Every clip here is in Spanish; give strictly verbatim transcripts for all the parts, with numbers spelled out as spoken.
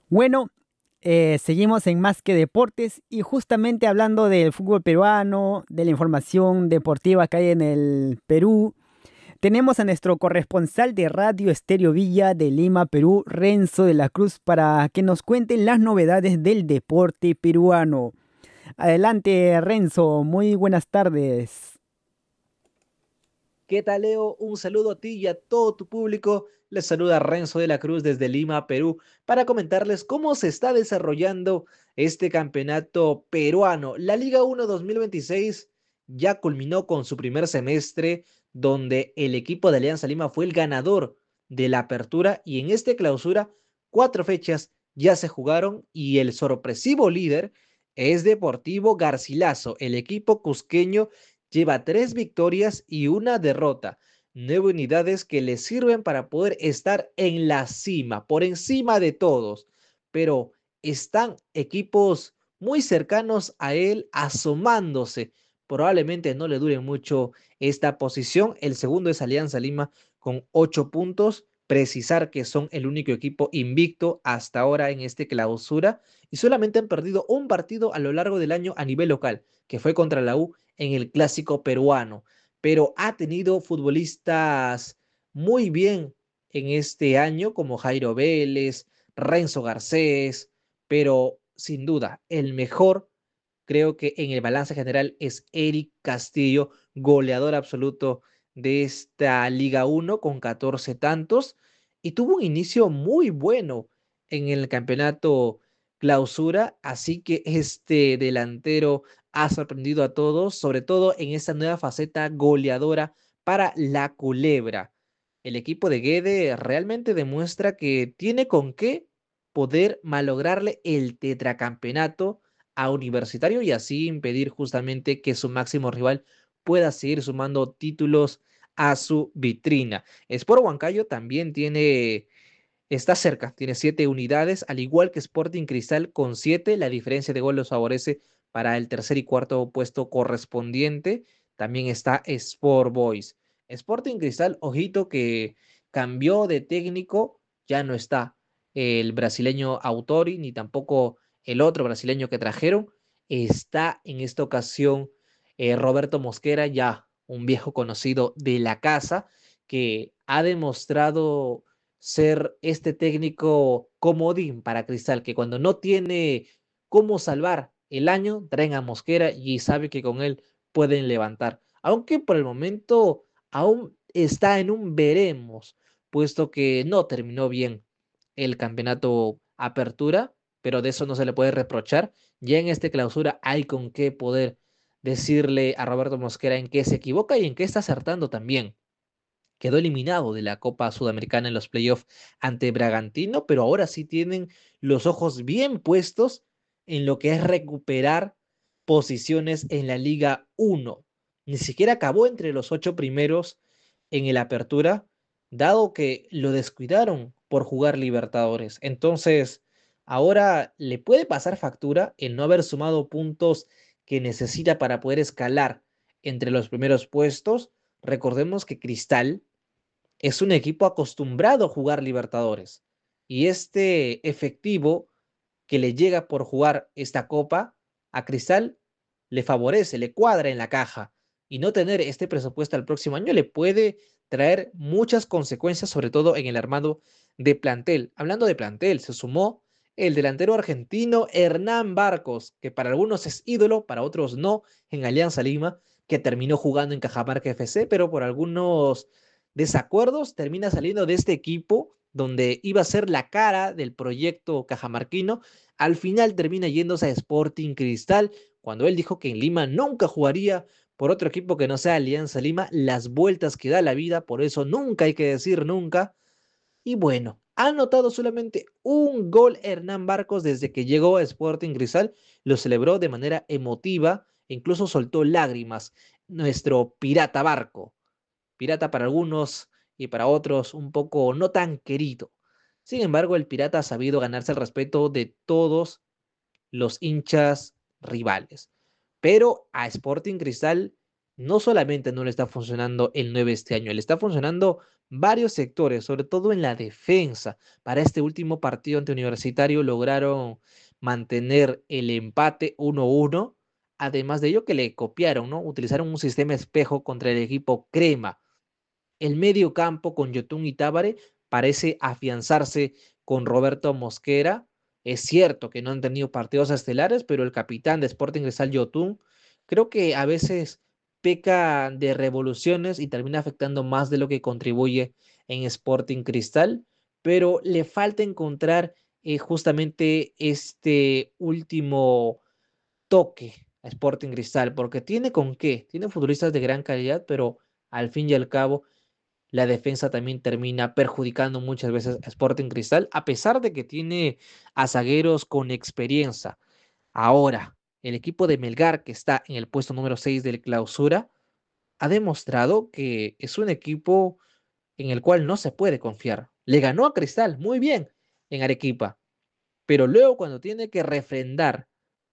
Bueno, eh, seguimos en Más que Deportes y justamente hablando del fútbol peruano, de la información deportiva que hay en el Perú, tenemos a nuestro corresponsal de Radio Estéreo Villa de Lima, Perú, Renzo de la Cruz, para que nos cuente las novedades del deporte peruano. Adelante, Renzo, muy buenas tardes. ¿Qué tal, Leo? Un saludo a ti y a todo tu público. Les saluda Renzo de la Cruz desde Lima, Perú, para comentarles cómo se está desarrollando este campeonato peruano. La Liga uno dos mil veintiséis ya culminó con su primer semestre, donde el equipo de Alianza Lima fue el ganador de la apertura y en este clausura cuatro fechas ya se jugaron y el sorpresivo líder es Deportivo Garcilaso, el equipo cusqueño lleva tres victorias y una derrota, nueve unidades que le sirven para poder estar en la cima, por encima de todos, pero están equipos muy cercanos a él asomándose. Probablemente no le dure mucho esta posición. El segundo es Alianza Lima con ocho puntos. Precisar que son el único equipo invicto hasta ahora en este clausura y solamente han perdido un partido a lo largo del año a nivel local, que fue contra la U en el clásico peruano, pero ha tenido futbolistas muy bien en este año, como Jairo Vélez, Renzo Garcés, pero sin duda el mejor, creo que en el balance general es Eric Castillo, goleador absoluto de esta Liga uno con catorce tantos y tuvo un inicio muy bueno en el campeonato clausura, así que este delantero ha sorprendido a todos, sobre todo en esta nueva faceta goleadora para la Culebra. El equipo de Guede realmente demuestra que tiene con qué poder malograrle el tetracampeonato a Universitario y así impedir justamente que su máximo rival pueda seguir sumando títulos a su vitrina. Sport Huancayo también tiene, está cerca, tiene siete unidades, al igual que Sporting Cristal con siete. La diferencia de gol los favorece para el tercer y cuarto puesto correspondiente. También está Sport Boys. Sporting Cristal, ojito que cambió de técnico, ya no está el brasileño Autori, ni tampoco el otro brasileño que trajeron. Está en esta ocasión eh, Roberto Mosquera, ya un viejo conocido de la casa, que ha demostrado ser este técnico comodín para Cristal, que cuando no tiene cómo salvar el año, traen a Mosquera y sabe que con él pueden levantar. Aunque por el momento aún está en un veremos, puesto que no terminó bien el campeonato apertura, pero de eso no se le puede reprochar. Ya en este clausura hay con qué poder decirle a Roberto Mosquera en qué se equivoca y en qué está acertando también. Quedó eliminado de la Copa Sudamericana en los playoffs ante Bragantino, pero ahora sí tienen los ojos bien puestos en lo que es recuperar posiciones en la Liga uno. Ni siquiera acabó entre los ocho primeros en el Apertura, dado que lo descuidaron por jugar Libertadores. Entonces, ahora le puede pasar factura el no haber sumado puntos que necesita para poder escalar entre los primeros puestos. Recordemos que Cristal es un equipo acostumbrado a jugar Libertadores y este efectivo que le llega por jugar esta copa a Cristal le favorece, le cuadra en la caja y no tener este presupuesto al próximo año le puede traer muchas consecuencias, sobre todo en el armado de plantel. Hablando de plantel, se sumó el delantero argentino Hernán Barcos, que para algunos es ídolo, para otros no, en Alianza Lima, que terminó jugando en Cajamarca F C, pero por algunos desacuerdos termina saliendo de este equipo donde iba a ser la cara del proyecto cajamarquino. Al final termina yéndose a Sporting Cristal, cuando él dijo que en Lima nunca jugaría por otro equipo que no sea Alianza Lima, las vueltas que da la vida, por eso nunca hay que decir nunca. Y bueno, ha anotado solamente un gol Hernán Barcos desde que llegó a Sporting Cristal, lo celebró de manera emotiva, incluso soltó lágrimas, nuestro pirata Barco, pirata para algunos y para otros un poco no tan querido. Sin embargo, el pirata ha sabido ganarse el respeto de todos los hinchas rivales. Pero a Sporting Cristal no solamente no le está funcionando el nueve este año, le está funcionando varios sectores, sobre todo en la defensa. Para este último partido ante Universitario lograron mantener el empate uno uno. Además de ello que le copiaron, ¿no? Utilizaron un sistema espejo contra el equipo Crema. El medio campo con Yotun y Tábare parece afianzarse con Roberto Mosquera. Es cierto que no han tenido partidos estelares, pero el capitán de Sporting Cristal, Yotun, creo que a veces peca de revoluciones y termina afectando más de lo que contribuye en Sporting Cristal, pero le falta encontrar eh, justamente este último toque a Sporting Cristal, porque tiene con qué, tiene futbolistas de gran calidad, pero al fin y al cabo la defensa también termina perjudicando muchas veces a Sporting Cristal, a pesar de que tiene a zagueros con experiencia. Ahora, el equipo de Melgar, que está en el puesto número seis del clausura, ha demostrado que es un equipo en el cual no se puede confiar. Le ganó a Cristal muy bien en Arequipa, pero luego cuando tiene que refrendar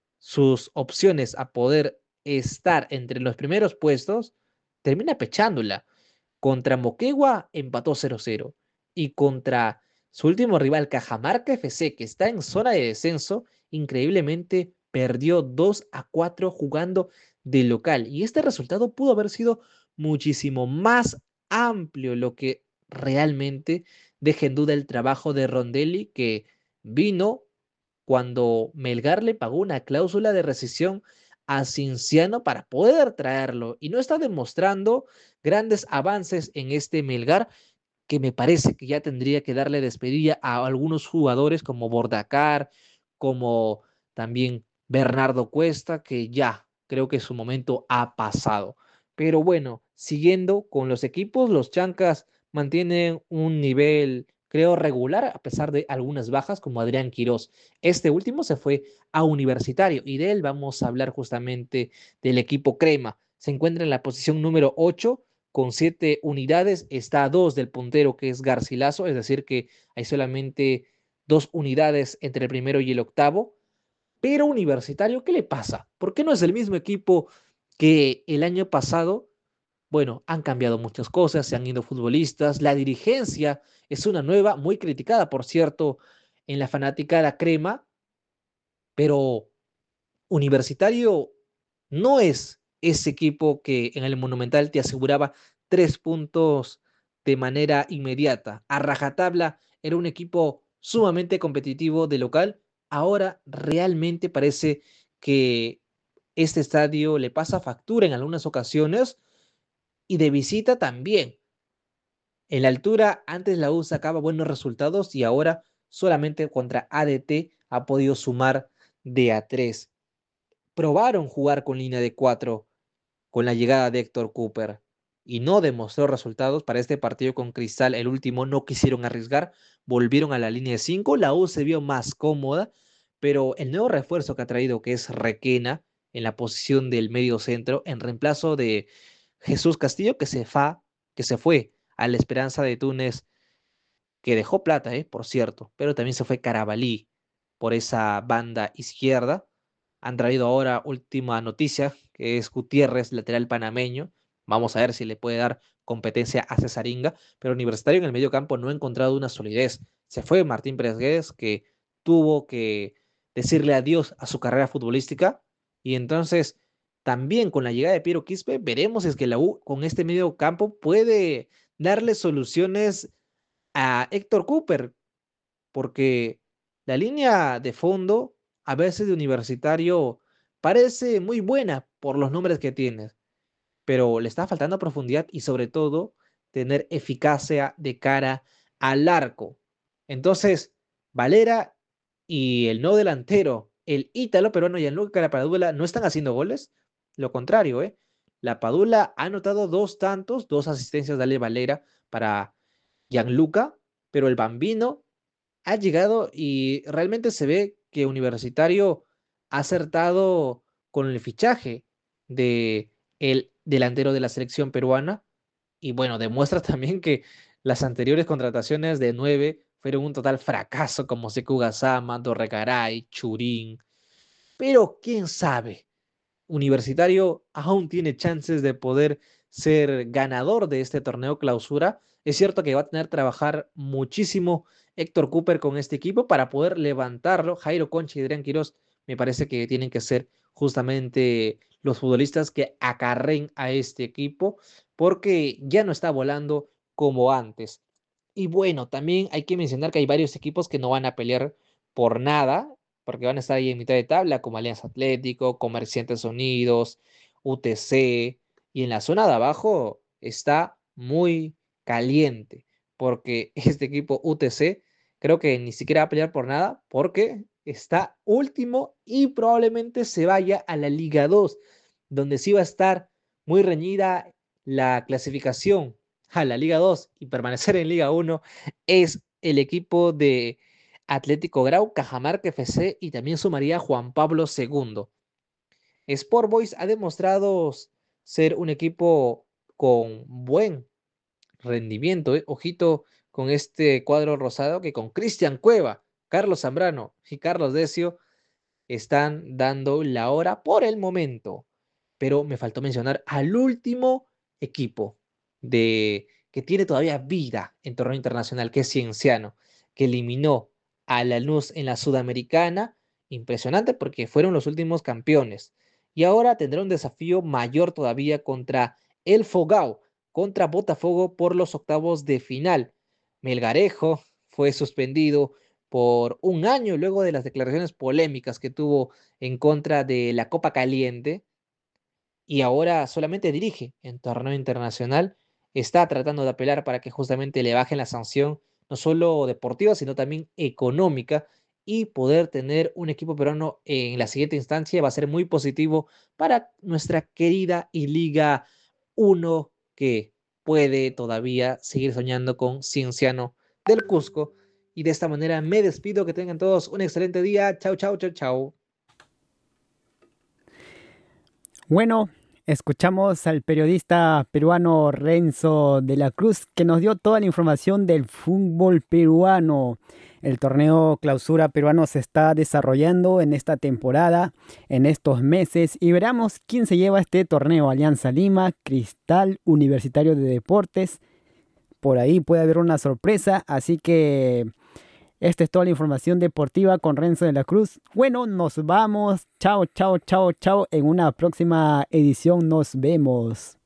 sus opciones a poder estar entre los primeros puestos, termina pechándola. Contra Moquegua empató cero cero. Y contra su último rival, Cajamarca F C, que está en zona de descenso, increíblemente perdió dos a cuatro jugando de local. Y este resultado pudo haber sido muchísimo más amplio, lo que realmente deja en duda el trabajo de Rondelli, que vino cuando Melgar le pagó una cláusula de rescisión a Cinciano para poder traerlo. Y no está demostrando grandes avances en este Melgar, que me parece que ya tendría que darle despedida a algunos jugadores como Bordacar, como también Bernardo Cuesta, que ya creo que su momento ha pasado. Pero bueno, siguiendo con los equipos, los Chancas mantienen un nivel, creo, regular, a pesar de algunas bajas, como Adrián Quirós. Este último se fue a Universitario y de él vamos a hablar justamente del equipo Crema. Se encuentra en la posición número ocho con siete unidades, está a dos del puntero que es Garcilaso, es decir que hay solamente dos unidades entre el primero y el octavo. Pero Universitario, ¿qué le pasa? ¿Por qué no es el mismo equipo que el año pasado? Bueno, han cambiado muchas cosas, se han ido futbolistas, la dirigencia es una nueva, muy criticada, por cierto, en la fanática de la crema, pero Universitario no es ese equipo que en el Monumental te aseguraba tres puntos de manera inmediata. A rajatabla era un equipo sumamente competitivo de local. Ahora realmente parece que este estadio le pasa factura en algunas ocasiones y de visita también. En la altura, antes la U sacaba buenos resultados y ahora solamente contra A D T ha podido sumar de a tres. Probaron jugar con línea de cuatro con la llegada de Héctor Cooper y no demostró resultados para este partido con Cristal. El último no quisieron arriesgar, volvieron a la línea de cinco. La U se vio más cómoda, pero el nuevo refuerzo que ha traído, que es Requena, en la posición del medio centro, en reemplazo de Jesús Castillo, que se, fa, que se fue a la Esperanza de Túnez, que dejó plata, eh, por cierto, pero también se fue Carabalí por esa banda izquierda. Han traído ahora última noticia, que es Gutiérrez, lateral panameño. Vamos a ver si le puede dar competencia a Cesaringa, pero Universitario en el medio campo no ha encontrado una solidez. Se fue Martín Pérez Guedes, que tuvo que decirle adiós a su carrera futbolística, y entonces también con la llegada de Piero Quispe, veremos si es que la U con este medio campo puede darle soluciones a Héctor Cooper, porque la línea de fondo, a veces de Universitario, parece muy buena por los nombres que tiene, pero le está faltando profundidad y sobre todo tener eficacia de cara al arco. Entonces, Valera y el no delantero, el ítalo peruano Gianluca Lapadula, no están haciendo goles. Lo contrario, ¿eh? La Padula ha anotado dos tantos, dos asistencias de Ale Valera para Gianluca, pero el Bambino ha llegado y realmente se ve que Universitario ha acertado con el fichaje de el delantero de la selección peruana y bueno, demuestra también que las anteriores contrataciones de nueve fueron un total fracaso como Sekou Gassama, Dorregaray, Churín, pero quién sabe, Universitario aún tiene chances de poder ser ganador de este torneo clausura Es cierto que va a tener que trabajar muchísimo Héctor Cooper con este equipo para poder levantarlo. Jairo Concha y Adrián Quirós me parece que tienen que ser justamente los futbolistas que acarren a este equipo porque ya no está volando como antes. Y bueno, también hay que mencionar que hay varios equipos que no van a pelear por nada, porque van a estar ahí en mitad de tabla, como Alianza Atlético, Comerciantes Unidos, U T C, y en la zona de abajo está muy caliente, porque este equipo U T C creo que ni siquiera va a pelear por nada, porque está último y probablemente se vaya a la Liga dos, donde sí va a estar muy reñida la clasificación a la Liga dos y permanecer en Liga uno es el equipo de Atlético Grau, Cajamarca F C y también sumaría Juan Pablo segundo. Sport Boys ha demostrado ser un equipo con buen rendimiento. ¿eh? Ojito con este cuadro rosado que con Cristian Cueva, Carlos Zambrano y Carlos Decio están dando la hora por el momento. Pero me faltó mencionar al último equipo de que tiene todavía vida en torneo internacional, que es Cienciano, que eliminó a Lanús en la Sudamericana. Impresionante porque fueron los últimos campeones. Y ahora tendrá un desafío mayor todavía contra el Fogao, contra Botafogo por los octavos de final. Melgarejo fue suspendido por un año luego de las declaraciones polémicas que tuvo en contra de la Copa Caliente y ahora solamente dirige en torneo internacional. Está tratando de apelar para que justamente le bajen la sanción, no solo deportiva, sino también económica, y poder tener un equipo peruano en la siguiente instancia va a ser muy positivo para nuestra querida y Liga uno que puede todavía seguir soñando con Cienciano del Cusco. Y de esta manera me despido, que tengan todos un excelente día. Chau, chau, chau, chau. Bueno, escuchamos al periodista peruano Renzo de la Cruz que nos dio toda la información del fútbol peruano. El torneo Clausura peruano se está desarrollando en esta temporada, en estos meses, y veremos quién se lleva este torneo. Alianza Lima, Cristal Universitario de Deportes. Por ahí puede haber una sorpresa, así que esta es toda la información deportiva con Renzo de la Cruz. Bueno, nos vamos. Chao, chao, chao, chao. En una próxima edición nos vemos.